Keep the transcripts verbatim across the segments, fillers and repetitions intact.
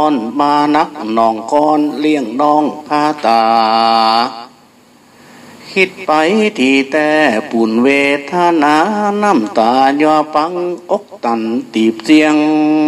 อนมานักน้องก้อนเลี้ยงน้องพาตาคิดไปที่แต่ปุ่นเวทนาน้ำตาย่อปังอกตันตีบเสียง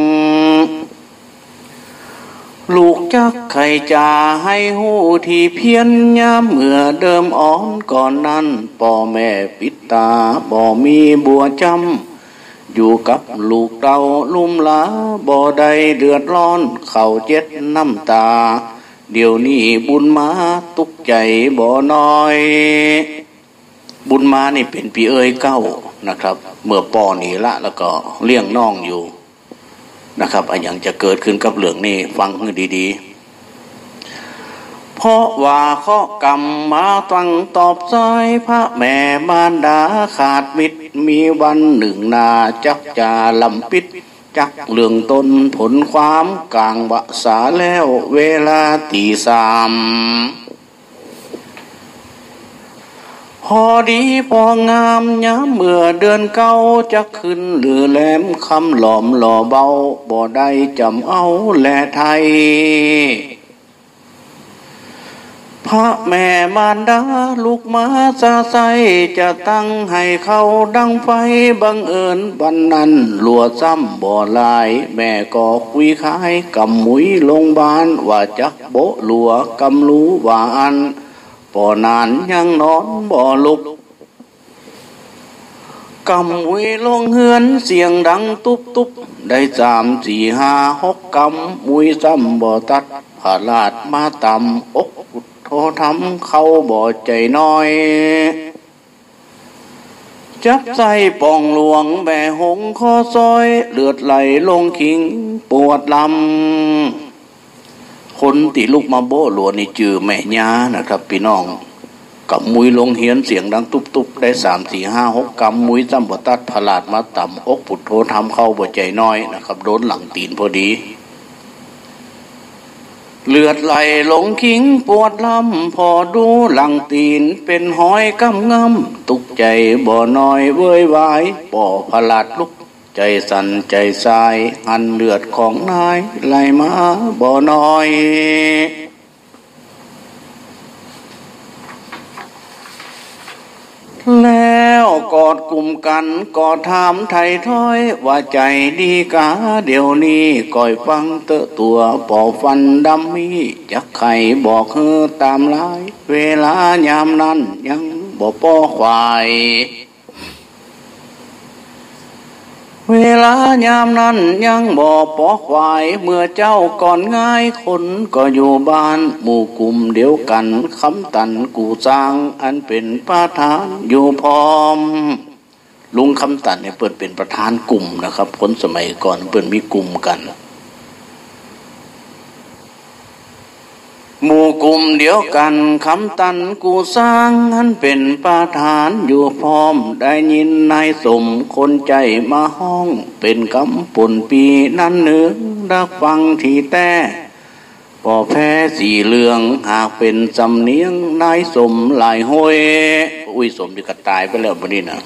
ลูกจักไข่จาให้หูที่เพียนยามเมื่อเดิมอ่อนก่อนนั้นพ่อแม่ปิดตาบ่มีบัวจำอยู่กับลูกเต้าลุ่มหลาบ่ได้เดือดร้อนเข้าเจ็ดน้ำตาเดี๋ยวนี้บุญมาตุกใจบ่น้อยบุญมานี่เป็นพี่เอ๋ยเก้านะครับเมื่อป่อนี่ละแล้วก็เลี้ยงน้องอยู่นะครับอะไรอย่างจะเกิดขึ้นกับเรื่องนี้ฟังให้ดีๆเพราะว่าข้อกรรมมาตั้งตอบใจพระแม่มารดาขาดมิตรมีวันหนึ่งนาจักจาลำปิดจักเรื่องต้นผลความกลางวสาแล้วเวลาตีสามพอดีพองามย้ำเมื่อเดือนเก้าจะขึ้นหรือแหลมคำหลอมหล่อเบาบ่ได้จำเอาแลไทยพระแม่มารดาลูกมาซาใสจะตั้งให้เขาดังไฟบังเอิญวันนั้นลัวซ้ำบ่ลายแม่ก็คุยขายกำมุยลงบานว่าจักโบลัวกำรู้ว่าอันป่อนานยังนอนบ่ลุกกำมุยลงเฮือนเสียงดังตุบตุบได้สามสี่ห้าหกกำมุยซ้ำบ่ตัดผาลาดมาตำอกโททำเข้าบ่ใจน้อยจับใส่ป่องหลวงแม่หงคอซอยเลือดไหลลงขิงปวดลำคนที่ลุกมาโบหลวนี่จือแม่ย่านะครับพี่น้องกับมุยลงเฮียนเสียงดังตุบๆได้สามสี่ห้าหกกำมุยซ้ำบ่ตัดผลาดมาต่ำอกปุดโททำเข้าบ่ใจน้อยนะครับโดนหลังตีนพอดีเลือดไหลลงขิงปวดลำพอดูหลังตีนเป็นห้อยกำงำตุกใจบ่น้อยเว้ยวายป่อผลาดลุกใจสั่นใจสายหันเลือดของนายไหลมาบ่น้อยแล้วกอดกลุ่มกันกอดถามไถ่ถ้อยว่าใจดีกาเดี๋ยวนี้ก่อยฟังเตอะตัวปอฟันดำมีจักไข่บอกเฮอตามลายเวลายามนั้นยังบ่ป้อควายเวลายามนั้นยังบ่ปอควายเมื่อเจ้าก่อนง่ายคนก็อยู่บ้านหมู่กลุ่มเดียวกันคำตันกูสร้างอันเป็นประธานอยู่พร้อมลุงคำตันเนี่ยเปิดเป็นประธานกลุ่มนะครับคนสมัยก่อนเปิดมีกลุ่มกันหมู่กลุ่มเดียวกันคำตันกูสร้างนั้นเป็นประธานอยู่พร้อมได้ยินนายสมคนใจมาห้องเป็นกำปุ่นปีนั้นเนื้อดักฟังที่แต่ป่อแพ้สีเหลืองหากเป็นสำเนียงนายสมหลายห้อยอุ้ยสมที่กัดตายไปแล้ววันนี้นะ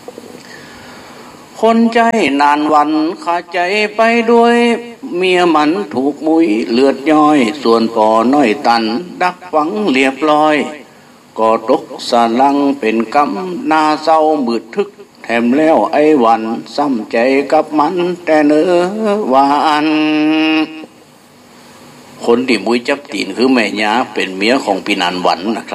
คนใจนานวันขาดใจไปด้วยเมียมันถูกมุยเลือดย้อยส่วนป่อน้อยตันดักฝังเรียบร้อยก็ตกสลังเป็นกำหน้าเศร้ามืดทึกแถมแล้วไอ้วันซ้ำใจกับมันแต่เนื้อวานคนที่มุยจับตีนคือแม่ยาเป็นเมียของปีนันวันนะครับ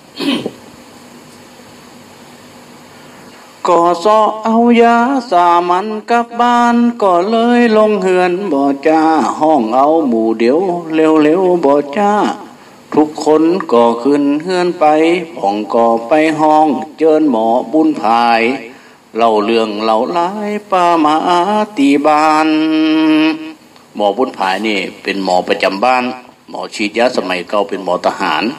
ก็ซอเอายาสามันกลับบ้านก็เลยลงเหือนบ่จ้าห้องเอาหมู่เดียวเร็วๆบ่จ้าทุกคนก็ขึ้นเหือนไปผ่องก็ไปห้องเจิญหมอบุญภายเล่าเรื่องเล่าหลายป้ามาตีบ้านหมอบุญภายนี่เป็นหมอประจำบ้านหมอฉีดยาสมัยเก่าเป็นหมอทหาร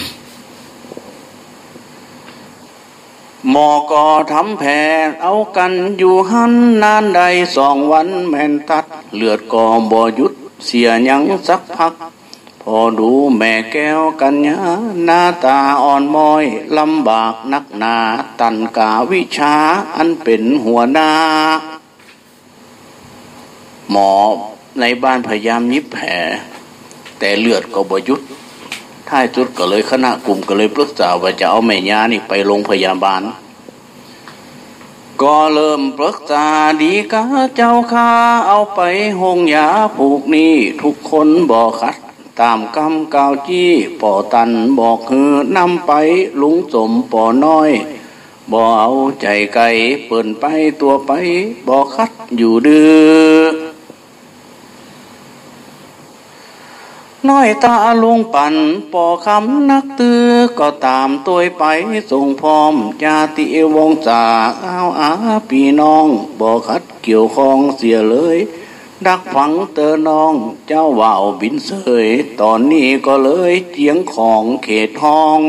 หมอก็ทำแผลเอากันอยู่หันนานใดสองวันแม่นตัดเลือดก็บ่หยุดเสียยังสักพักพอดูแม่แก้วกัญญาหน้าตาอ่อนม้อยลำบากนักหนาตันกาวิชาอันเป็นหัวหน้าหมอในบ้านพยายามยิบแผลแต่เลือดก็บ่หยุดท้ายสุดก็เลยคณะกลุ่มก็เลยปรึกษาว่าจะเอาแม่ย่านี่ไปโรงพยาบาลก็เริ่มปรึกษาดีกาเจ้าข้าเอาไปห้องยาผูกนี้ทุกคนบอกคัดตามกำกาวจี้ป่อตันบอกคือนำไปลุงสมป่อน้อยบ่เอาใจไก่เปิ่นไปตัวไปบ่คัดอยู่ดื้อน้อยตาลุงปั่นป่อคำนักตือก็ตามตัวไปส่งพร้อมญาติวงศาเอาอาพี่น้องบ่คัดเกี่ยวข้องเสียเลยดักฝังเตอน้องเจ้าว่าวบินเสยตอนนี้ก็เลยเจียงของเขตห้อง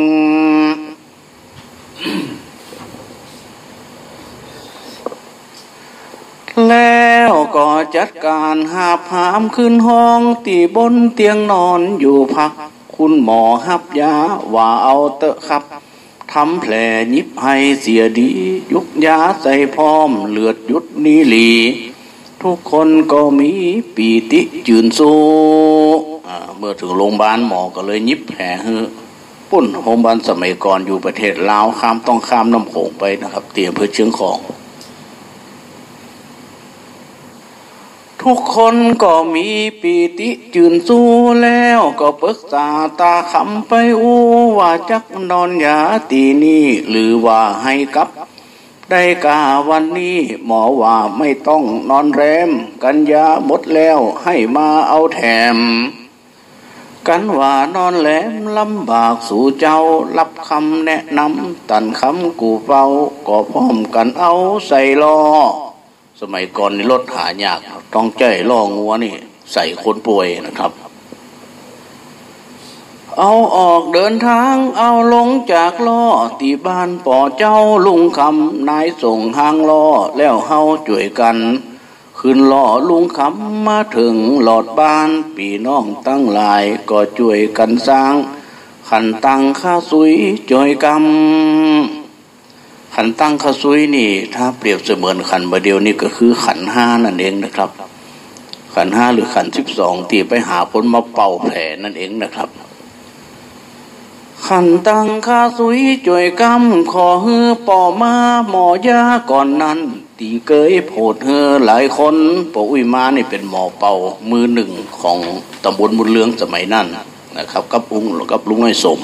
แล้วก็จัดการหาพามขึ้นห้องตีบนเตียงนอนอยู่พักคุณหมอหับยาว่าเอาเตอะครับทำแผลยิบให้เสียดียุกยาใส่พร้อมเลือดยุดนีหลีทุกคนก็มีปีติจืนสู้เมื่อถึงโรงพยาบาลหมอก็เลยยิบแผลให้ปุ่นโรงพยาบาลสมัยก่อนอยู่ประเทศลาวข้ามต้องข้ามน้ำโขงไปนะครับเตรียมเพื่อเชียงของทุกคนก็มีปีติจืนสู้แล้วก็ปรึกษาตาคำไปอู้ว่าจักนอนยาตีนี่หรือว่าให้กับได้กาวันนี้หมอว่าไม่ต้องนอนแรมกันยาหมดแล้วให้มาเอาแถมกันว่านอนแหลมลำบากสู่เจ้ารับคำแนะนำตันคำกูเฝ้าก็พร้อมกันเอาใส่ล้อสมัยก่อนนี่รถหายากต้องใจล่องัวนี่ใส่คนป่วยนะครับเอาออกเดินทางเอาลงจากล้อที่บ้านป่อเจ้าลุงคำนายส่งหางล้อแล้วเฮาช่วยกันขึ้นล้อลุงคำมาถึงหลอดบ้านพี่น้องตั้งหลายก็ช่วยกันสร้างขันตังข้าซุยจอยกำขันตั้งข้าซุยนี่ถ้าเปรียบเสมือนขันบะเดียวนี่ก็คือขันห้านั่นเองนะครับขันห้าหรือขันสิบสองตีไปหาคนมาเป่าแผลนั่นเองนะครับขันตั้งข้าซุยจอยกำขอเฮือป่อมาหมอยาก่อนนั้นตีเกยโผดเฮือหลายคนป่ออุ้ยมานี่เป็นหมอเป่ามือหนึ่งของตำบลบุญเรืองสมัยนั้นนะครับกับลุงกับลุงน้อยสม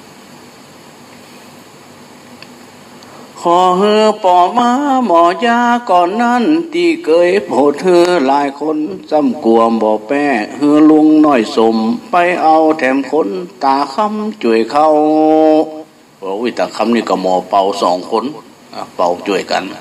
ขอเฮือป่อมาหมอยาก่อนนั้นตีเกยโผดเฮือหลายคนซ้ำกวมบ่อแป้เฮือลุงน้อยสมไปเอาแถมคนตาคำช่วยเขาโอ้ยตาคำนี่ก็หมอเป่าสองคนเป่าช่วยกัน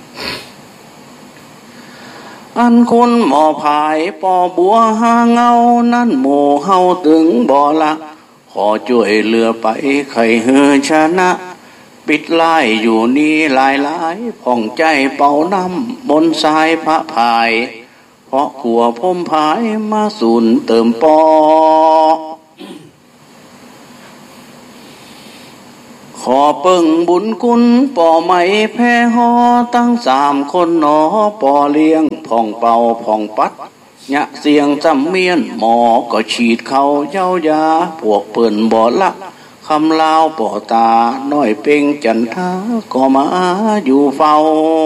อันคนหมอพายปอบัวหาเงานั่นโมเฮาตึงบ่ละขอช่วยเหลือไปใครเฮือชนะปิดไล่อยู่นี่หลายหลายผ่องใจเป่าน้ำบนสายพระพายเพราะขัวพมพายมาสูนเติมปอขอเปิ่งบุญคุณป่อไม้แพ้หอตั้งสามคนหนอป่อเลี้ยงผ่องเป่าผ่องปัดยะเสียงจำเมียนหมอก็ฉีดเขาเย้ายาพวกเปิ่นบ่ละคำลาวป่อตาน้อยเป่งจันทาก็มาอยู่เฝ้า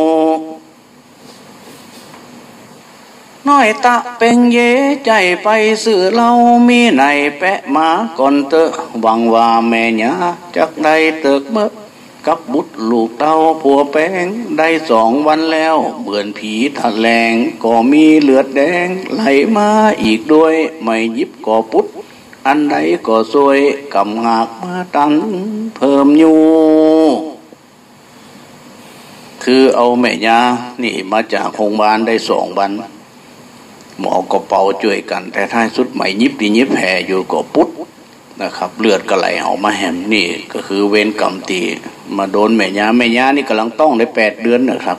น้อยตะเป่งเย่ใจไปสื่อเล่ามีไหนแปะมาก่อนเตอะหวังว่าแม่ยาจักได้เติกเมื่อกับบุตรลูกเต้าผัวแป้งได้สองวันแล้วเบื่อนผีทะแลงก็มีเลือดแดงไหลมาอีกด้วยไม่ยิบก็ปุดอันใดก็ซวยกำหากมาตันเพิ่มอยู่คือเอาแม่ยานี่มาจากโรงพยาบาลได้สองวันหมอก็เป่าช่วยกันแต่ท้ายสุดใหม่ยิบดียิบแผลอยู่ก็ปุ๊ดนะครับเลือดก็ไหลออกมาแหมนี่ก็คือเวรกรรมตีมาโดนแม่ยาแม่ยานี่กำลังต้องได้แปดเดือนนะครับ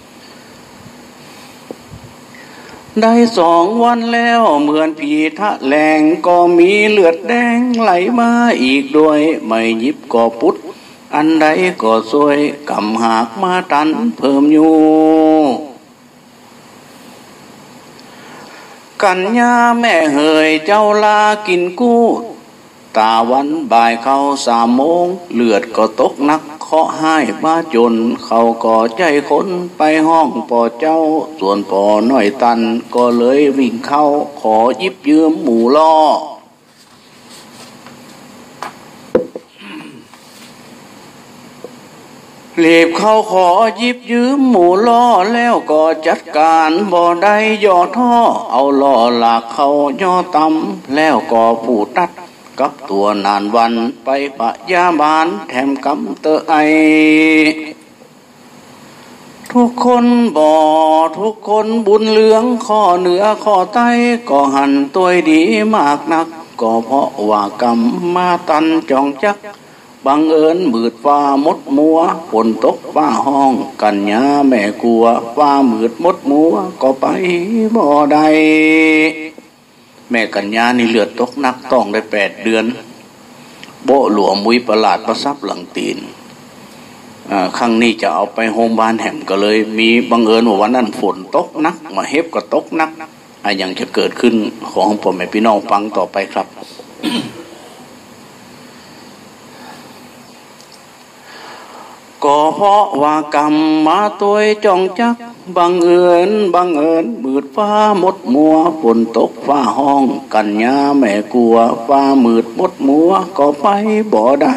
ได้สองวันแล้วเหมือนผีทะแลงก็มีเลือดแดงไหลมาอีกด้วยไม่ยิบก็ปุ๊ดอันใดก็ซวยกำหากมาตันเพิ่มอยู่กันยาแม่เหยเจ้าลากินกู้ตาวันบ่ายเข้าสามโมงเลือดก็ตกนักเคาะให้มาจนเขาก็ใจคนไปห้องปอเจ้าส่วนปอน้อยตันก็เลยวิ่งเข้าขอยิบยืมหมูล่อรีบเข้าขอยิบยืมหมูล่อแล้วก็จัดการบ่ได้ย่อท่อเอาล่อหลากเขาย่อตำแล้วก็ผู้ตัดกับตัวนานวันไปปะยาบาลแถมกำเตอไอทุกคนบ่ทุกคนบุญเหลืองข้อเหนือข้อใต้ก็หันตัวดีมากนักก็เพราะว่ากรรมมาตันจองจักบังเอิญมืดฟ้ามดมัวฝนตกฟ้าห้องกันยาแม่กลัวฟ้ามืดมดมัวก็ไปบ่ได้แม่กัญญานี่เลือดตกนักต้องได้แปดเดือนโบหลวมมุ้ยประหลาดประซับหลังตีนครั้งนี้จะเอาไปโรงพยาบาลแห่มก็เลยมีบังเอิญว่าวันนั้นฝนตกนักมาเฮ็บก็ตกนักอะไรอย่างจะเกิดขึ้นของพ่อแม่พี่น้องฟังต่อไปครับ ก็เพราะว่ากรรมมาตัวจองจักบังเอิญบังเอิญมืดฟ้ามดมัวฝนตกฟ้าห้องกันยาแม่กลัวฟ้ามืดมดมัวก็ไปบ่ได้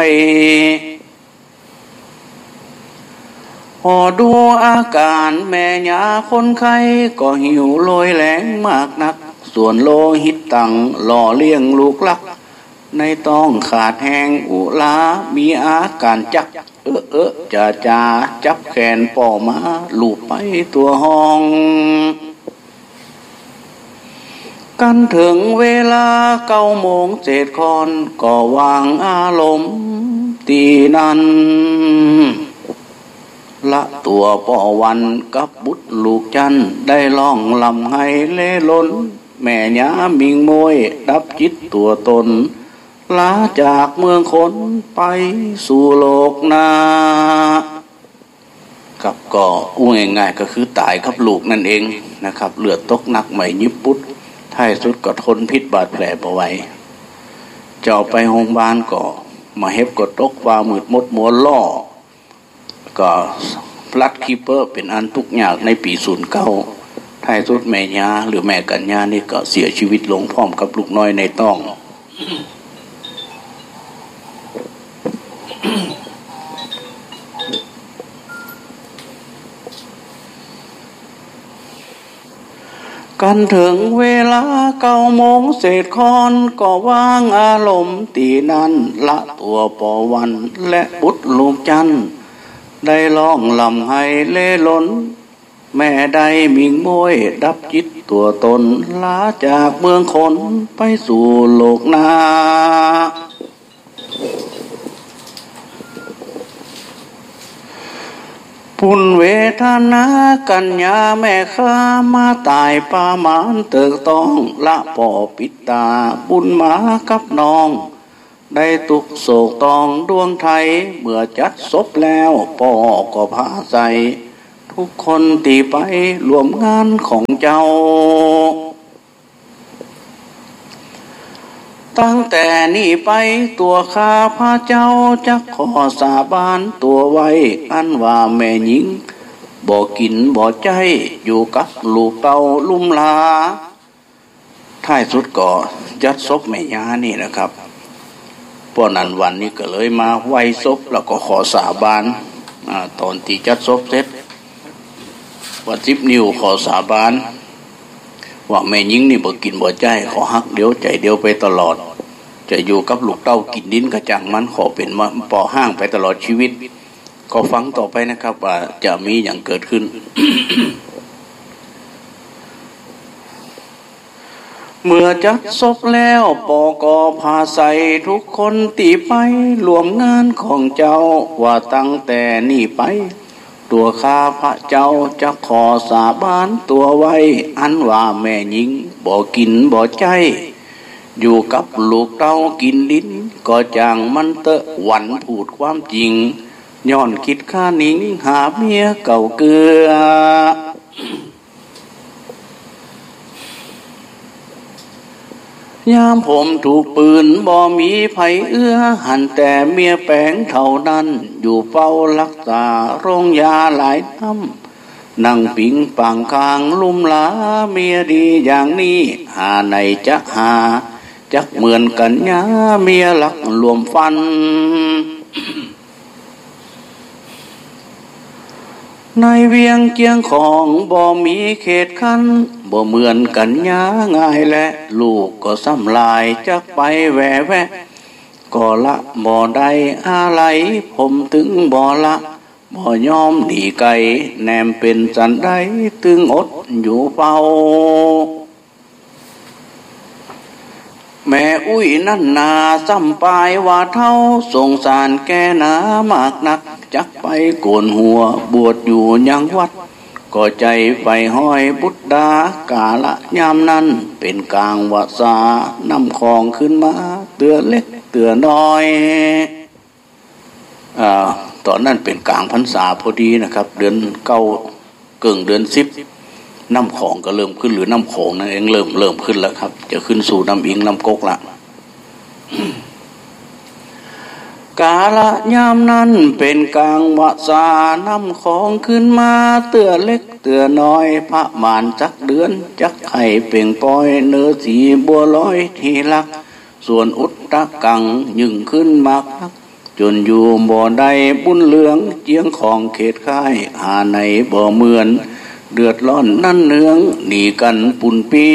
พอดูอาการแม่ยาคนไข้ก็หิวโรยแรงมากนักส่วนโลหิตตังหล่อเลี้ยงลูกลักในต้องขาดแห้งอุลามีอาการจักเออเออจะจะจับแขนป่อมาลูบไปตัวห้องกันถึงเวลาเก้าโมงเศษคอนก็วางอารมณ์ตีนั้นละตัวป่อวันกับบุตรลูกจันได้ล่องลำให้เล่ล้นแม่ยามิงมวยดับจิตตัวตนลาจากเมืองคนไปสู่โลกนากับก็อู้ง่ายๆก็คือตายกับลูกนั่นเองนะครับเลือดตกหนักใหม่ยิบปุ๊ดท้ายสุดก็ทนพิษบาดแผลบ่ไหวจะเอาไปโรงพยาบาลก็มาเฮ็บก็ตกฟ้ามืดมดมัวล่อก็พลัดคีเปอร์เป็นอันทุกอย่างในปีศูนย์เก้าท้ายสุดแม่ยาหรือแม่กัญญานี่ก็เสียชีวิตลงพร้อมกับลูกน้อยในต้องกันถึงเวลาเก้าโมงเศษคอนก็วางอารมณ์ตีนั้นละตัวปอวันและบุตรลูกจันได้ร้องลำให้เล่ล้นแม่ได้มิงมวยดับจิตตัวตนลาจากเมืองคนไปสู่โลกนาพุนเวทนากัญญาแม่ข้ามาตายปามานเติกต้องละป่อปิตาบุญมากับน้องได้ตุกโศกตองดวงไทยเมื่อจัดศพแล้วป่อก็พาใส่ทุกคนตีไปรวมงานของเจ้าตั้งแต่นี้ไปตัวข้าพระเจ้าจะขอสาบานตัวไว้อันว่าแม่หญิงบ่กินบ่ใจอยู่กับลูกเต้าลุ่มลาท้ายสุดก็จัดศพแม่ยานี่นะครับพวกนั้นวันนี้ก็เลยมาไหว้ศพแล้วก็ขอสาบานตอนที่จัดศพเสร็จวัดสิบนิ้วขอสาบานว่าแม่หญิงนี่บ่กินบ่ใจขอฮักเดียวใจเดียวไปตลอดจะอยู่กับลูกเต้ากินดินกระจังมันขอเป็นปอห้างไปตลอดชีวิตก็ฟังต่อไปนะครับว่าจะมีอย่างเกิดขึ้น เมื่อจัดศพแล้วปอกอพาใส่ทุกคนตีไปรวมงานของเจ้าว่าตั้งแต่นี้ไปตัวข้าพระเจ้าจะขอสาบานตัวไว้อันว่าแม่หญิงบ่กินบ่ใจอยู่กับลูกเต้ากินลิ้นก็จางมันเตะหวันพูดความจริงย้อนคิดข้านิ่งหาเมียเก่าเกลือยามผมถูกปืนบ่มีไผเอื้อหันแต่เมียแปงเท่านั้นอยู่เฝ้ารักษาโรงยาหลายน้ำนั่งปิงปังกลางลุ่มหลาเมียดีอย่างนี้หาไหนจะหาจักเหมือนกันยาเมียหลักรวมฟันในเวียงเกียงของบ่มีเขตคันบ่เหมือนกันยาง่ายและลูกก็ซ้ำลายจักไปแหวะแวะก็ละบ่ได้อะไรผมถึงบ่ละบ่ยอมหนีไกลแนมเป็นสันใดตึงอดอยู่เฝ้าแม่อุ้ยนั่นนาซ้ำปลายว่าเท่าสงสารแกหนามากนักจักไปโกนหัวบวชอยู่ยังวัดก็ใจไปห้อยบุตรดากาละยามนั้นเป็นกลางวาสานำของขึ้นมาเตือเล็กเตือน้อยอ่าตอนนั้นเป็นกลางพรรษาพอดีนะครับเดือนเก้าเกิ่งเดือนสิบน้ำของก็เริ่มขึ้นหรือน้ำโขงนั่นเองเริ่มเริ่มขึ้นแล้วครับจะขึ้นสู่น้ำอิงน้ำกกละกาละยามนั้นเป็นกลางวาสานำของขึ้นมาเตือเล็กเตือน้อยพระมารจักเดือนจักไข่เป่งปอยเนื้อสีบัวลอยทีลักส่วนอุตตะกังยึงขึ้นมากจนอยู่บ่อใดบุญเหลืองเจียงของเขตค่ายหาในบ่เหมือนเดือดร้อนนั่นเนืองหนีกันปุ่นปี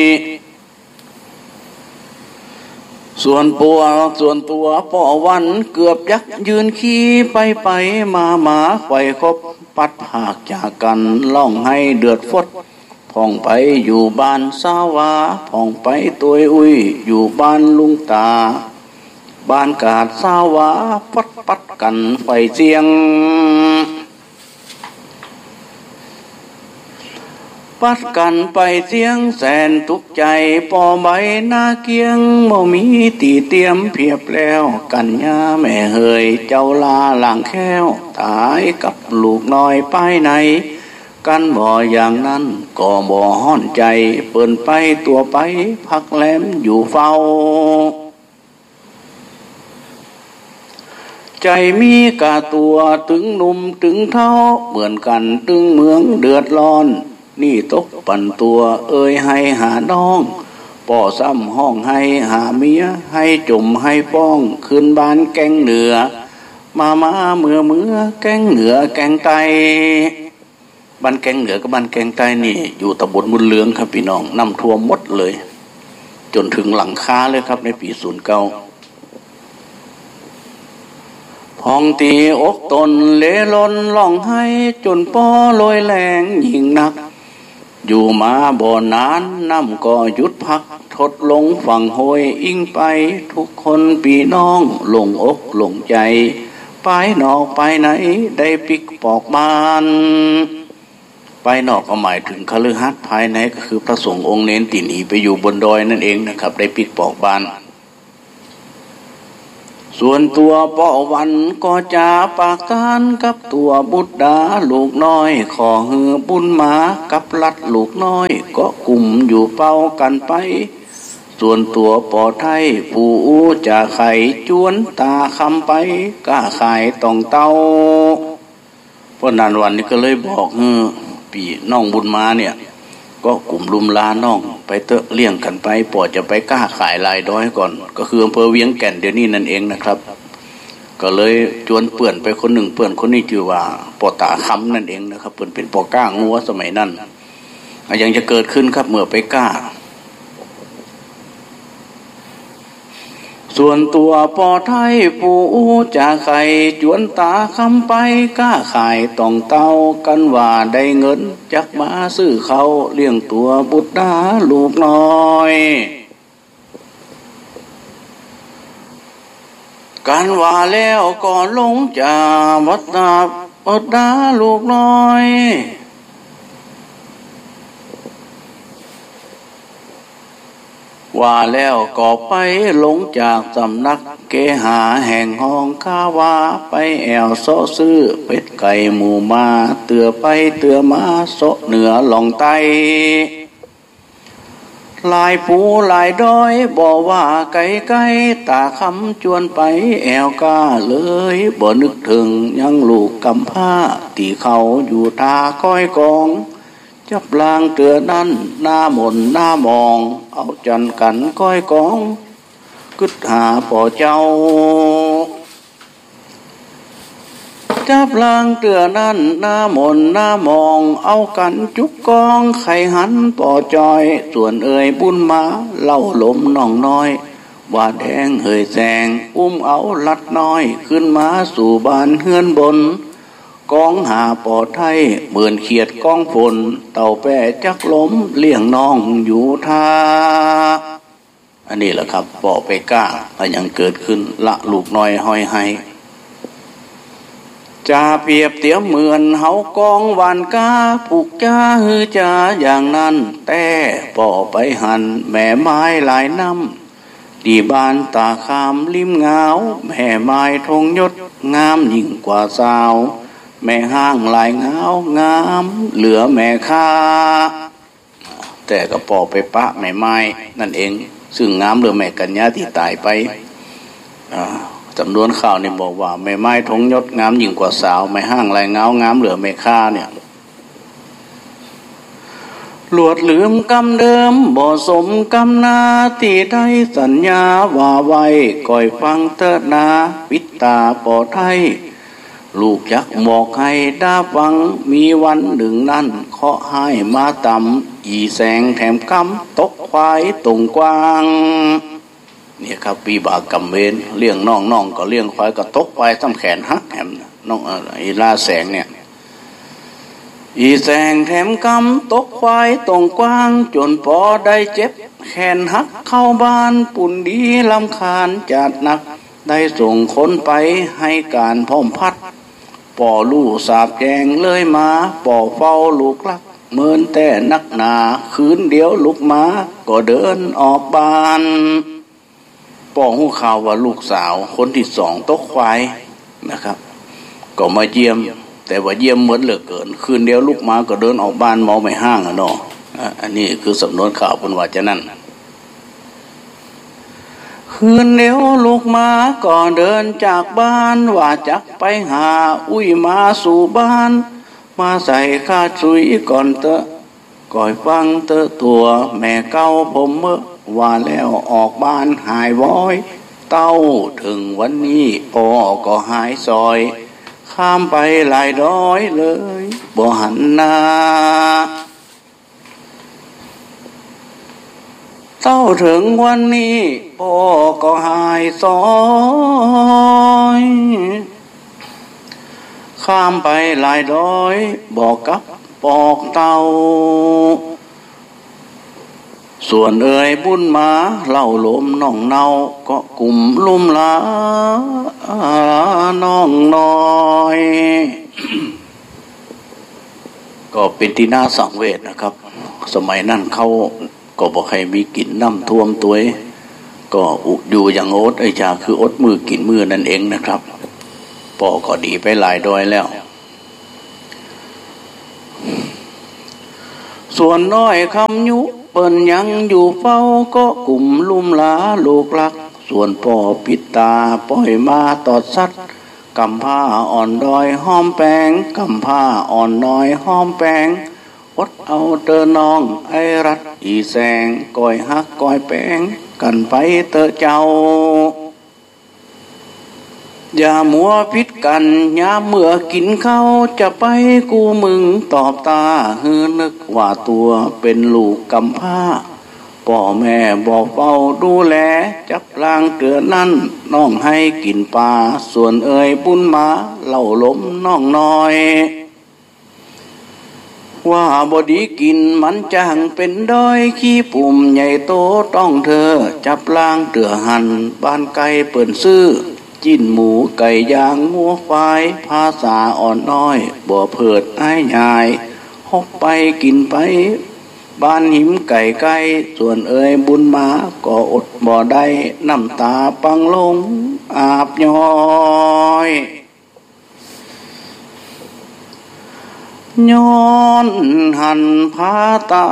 ส่วนปัวส่วนตัวป่อวันเกือบยักยืนขี้ไปไปมามาไขว่คบปัดผากจากกันล่องให้เดือดฟดพ่องไปอยู่บ้านสาวาพ่องไปตัวอุ้ยอยู่บ้านลุงตาบ้านกาดสาวาปัดปัดกันไฟเสียงปัดกันไปเสียงแสนทุกใจปอใบหน้าเกียงบ่มีตีเตรียมเพียบแล้วกันยาแม่เฮยเจ้าลาหลังแค้วตายกับลูกน้อยไปไหนกันบ่อย่างนั้นก็บ่ห้อนใจเปิ้นไปตัวไปพักแหลมอยู่เฝ้าใจมีกะตัวถึงหนุ่มถึงเท่าเหมือนกันตึงเมืองเดือดร้อนนี่ตกปั่นตัวเอ่ยให้หาน้องป่อซ้ำห้องให้หาเมียให้จมให้ป้องขึ้นบ้านแกงเหนือมามาเมื่อเมื่อแกงเหนือแกงไตบ้านแกงเหนือกับบ้านแกงไตนี่อยู่ตำบลบุญเลืองครับพี่น้องน้ำท่วมหมดเลยจนถึงหลังคาเลยครับในปีศูนย์เก้าพองตีอกตนเลล้นล่องให้จนป้อลอยแรงยิ่งนักอยู่มาบ่นานน้ำก็หยุดพักทดลงฝั่งห้วยอิงไปทุกคนปีน้องลงอกลงใจไปนอกไปไหนได้ปิกปอกบ้านไปนอกก็หมายถึงคฤหัสถ์ภายในก็คือพระสงฆ์องค์เน้นติหนีไปอยู่บนดอยนั่นเองนะครับได้ปิกปอกบ้านส่วนตัวป่อวันก็จะปากการกับตัวบุตรดาลูกน้อยขอหือบุญมากับลัดลูกน้อยก็กลุ่มอยู่เป้ากันไปส่วนตัวป่อไทยผู้จะไข่จวนตาคำไปก้าขายต้องเต้าเพราะนานวันนี้ก็เลยบอกเออปีน้องบุญมาเนี่ยก็กลุ่มลุมลาน้องไปเตอะเลี้ยงกันไปปอดจะไปกล้าขายลายด้อยก่อนก็คืออำเภอเวียงแก่นเดี๋ยวนี้นั่นเองนะครับก็เลยจวนเปื่อนไปคนหนึ่งเปื่อนคนนี้ชื่อว่าปอตาคำนั่นเองนะครับเปื่อนเป็นปอก้างัวสมัยนั้นยังจะเกิดขึ้นครับเมื่อไปกล้าส่วนตัวป่อไทยผู้จะไข่จวนตาคำไปกล้าขายต้องเต้ากันว่าได้เงินจักมาซื้อเขาเลี้ยงตัวบุตรดาลูกน้อยกันว่าแล้วก็ลงจากวัดตาบุตรดาลูกน้อยว่าแล้วก็ไปลงจากสำนักเกหาแห่งห้องข้าวาไปแอวโซซื้อเป็ดไก่หมูมาเตือไปเตือมาโซเหนือหลองไตลายปูลายดอยบอกว่าไก่ไก่ตาคำจวนไปแอวกาเลยบ่นึกถึงยังลูกกำผ้าตีเขาอยู่ตาก้อยกองจับลางเตือนั้นหน้ามนหน้ามองเอาจันกันก้อยกองกึดหาป่อเจ้าจับลางเตือนั้นหน้ามนหน้ามองเอากันจุกกองไข่หันป่อจอยส่วนเอ่ยบุญมาเล่าลมน้องน้อยว่าแดงเฮยแสงอุ้มเอาลัดน้อยขึ้นมาสู่บ้านเฮือนบนกองหาป่อไทยเหมือนเขียดกองฝนเต่าแปะจักล้มเลี้ยงน้องอยู่ท่าอันนี้แหละครับป่อไปก้าก็ยังเกิดขึ้นละลูกน้อยห้อยให้จะเปรียบเตียมเหมือนเฮากองหวานกาผูกจ้าฮือจ้าอย่างนั้นแต่ป่อไปหันแม่ไม้หลายน้ำดีบานตาคามริมเงาแม่ไม้ทงยศงามยิ่งกว่าสาวแม่ห้างหลายเงางามเหลือแม่ค่าแต่ก็ป่อไปปะแม่ไม้นั่นเองซึ่งงามเหลือแม่กัญญาที่ตายไปจำนวนข่าวนี่บอกว่าแม่ไม้ทงยศงามยิ่งกว่าสาวแม่ห้างลายเงางามเหลือแม่ค่าเนี่ยหลวดลืมกำเดิมบ่สมกำนาที่ได้สัญญาว่าไว้ก่อยฟังเถิดนาปิดตาป่อไทยลูกยักบอกให้ได้ฟังมีวันหนึ่งนั้นเคาะให้มาต่ำอีแสงแถมกำตกควายตรงกว้างเนี่ยครับปีบากกำเวนเลี้ยงน้องน้องก็เลี้ยงควายก็ตกควายซ้ำแขนหักแถมน้องอีลาแสงเนี่ยอีแสงแถมกำตกควายตรงกว้างจนพอได้เจ็บแขนหักเข้าบ้านปุ่นดีลำคาญจัดหนักได้ส่งคนไปให้การพร้อมพัดป่อลู่สาบแกงเลยมาป่อเฝ้าลูกลักเมินแต่นักหนาคืนเดียวลุกมาก็เดินออกบ้านป่อหูข่าวว่าลูกสาวคนที่สองตกควายนะครับก็มาเยี่ยมแต่ว่าเยี่ยมเหมือนเหลือเกินคืนเดียวลุกมาก็เดินออกบ้านเมาไม่ห้างอ่ะเนาะอันนี้คือสำนวนข่าวเป็นว่าจะนั่นคืนเดียวลูกมาก่อนเดินจากบ้านว่าจักไปหาอุ้ยมาสู่บ้านมาใส่ข้าชุยก่อนเตอะก่อยฟังเตอะตัวแม่เก้าผมเมื่อว่าแล้วออกบ้านหายวอยเต้าถึงวันนี้พ่อก็หายซอยข้ามไปหลายร้อยเลยบ่หันหน้าเต้าถึงวันนี้พ่อก็หายซอยข้ามไปหลายร้อยบอกกับปอกเต้าส่วนเอ่ยบุญมาเล่าลมน้องเนาก็กลุ่มลุ่มลาน้องน้อยก็เป็นที่น่าสังเวชนะครับสมัยนั้นเขาก็บอกให้มีกินน้ำท่วมตัวก็อุอยู่อย่างอดไอชาคืออดมือกินมือนั่นเองนะครับป่อก็ดีไปหลายดอยแล้วส่วนน้อยคำยุเปิ้นยังอยู่เฝ้าก็กลุ่มลุ่มลาลูกลักส่วนป่อปิดตาปล่อยมาตอดสัตว์กำผ้าอ่อนดอยห้อมแปงกำผ้าอ่อนน้อยห้อมแปงอดเอาเตอน้องไอรัดอีแสงก้อยฮักก้อยแปงกันไปเตอเจ้าอย่ามัวพิษกันยามเมื่อกินข้าวจะไปกูมึงตอบตาฮือนึกว่าตัวเป็นลูกกำพร้าพ่อแม่บอกเฝ้าดูแลจับลางเตือนนั้นน้องให้กินปลาส่วนเอ่ยบุญมาเล่าล้มน้องน้อยว่าบดีกินมันจังเป็นด้อยขี้ปุ่มใหญ่โตต้องเธอจับลางเตือหันบ้านไก่เปิ่นซื้อจิ้นหมูไก่ย่างงัวควายภาษาอ่อนน้อยบ่เพิดอ้ายยายหกไปกินไปบ้านหิมไก่ไก่ส่วนเอ่ยบุญมาก็อดบ่ได้น้ำตาปังลงอาบย้อยย้อนหันพาตา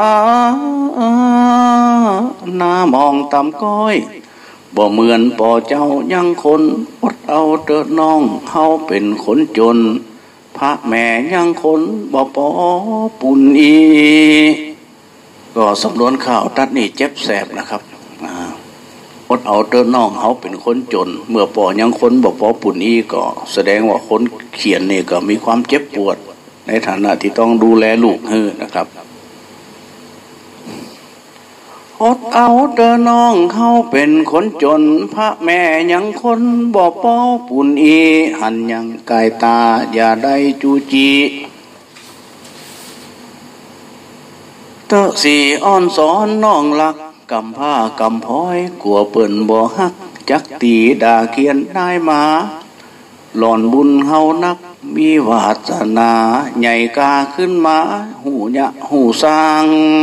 หน้ามองตำก้อยบ่เหมือนป่อเจ้ายังคนอดเอาเติดน้องเฮาเป็นคนจนพระแม่ยังคนบ่ปอปุ่นอีก็สำนวนข่าวตัดนี่เจ็บแสบนะครับอดเอาเติดน้องเฮาเป็นคนจนเมื่อป่อยังคนบ่ปอปุ่นอีก็แสดงว่าคนเขียนนี่ก็มีความเจ็บปวดในฐานะที่ต้องดูแลลูกเฮ้อนะครับอดเอาเดินน้องเขาเป็นคนจนพระแม่ยังคนบ่ปอปุ่นอีหันยังกายตาอย่าได้จูจีเตอะสีอ้อนสอนน้องลักกำผ้ากำพ้อยกลัวเปิ่นบ่ฮักจักตีด่าเคียนได้มาหล่อนบุญเฮานักมีวาสนาใหญ่กาขึ้นมาหูยะหูสร้าง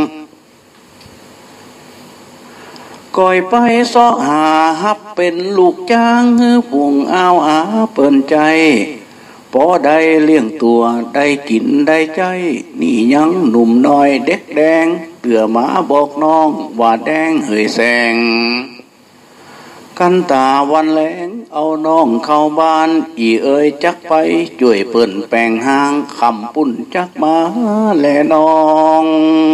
ก่อยไปซ้อหาฮับเป็นลูกจ้างฮือปุ่งอ้าวอาเปิ่นใจพอได้เลี้ยงตัวได้กินได้ใจนี่ยังหนุ่มน้อยเด็กแดงเตื่อมาบอกน้องว่าแดงเฮยแสงกันตาวันแลงเอาน้องเข้าบ้านอีเอ้ยจักไปช่วยเปิ่นแปลงห้างคำปุ่นจักมาแลน้อง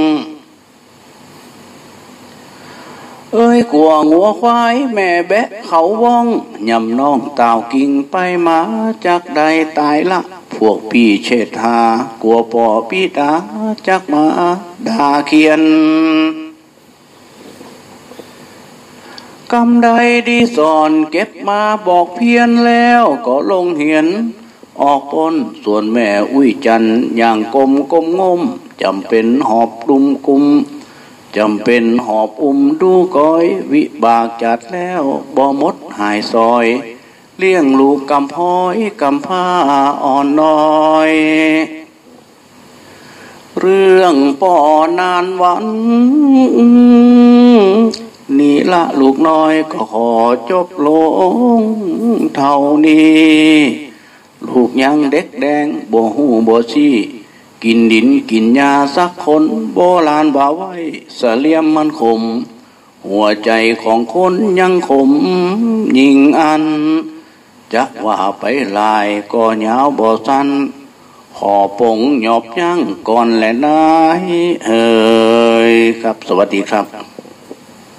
เอ้ยกลัวงัวควายแม่แบะเขาว่องยำน้องตาวกิ่งไปมาจักใดตายละพวกพี่เชษฐากลัวป่อพี่ตาจักมาด่าเขียนกำใดดีสอนเก็บมาบอกเพียนแล้วก็ลงเหียนออกปนส่วนแม่อุ้ยจันอย่างกลมกลมงมจำเป็นหอบดุมกุมจำเป็นหอบอุ้มดูก้อยวิบากจัดแล้วบ่มดหายซอยเลี้ยงลูกกำพ้อยกำผ้าอ่อนน้อยเรื่องป่อนานวันนี่ละลูกน้อยก็ขอจบลงเท่านี้ลูกยังเด็กแดงบ่หูบ่ชี้กินดินกินยาสักคนโบราณว่าไว้เสลียมมันขมหัวใจของคนยังขมยิ่งอันจะว่าไปลายก็ยาวบ่สั้นขอปงหยอบยั้งก่อนแลนายเอ่ยครับสวัสดีครับ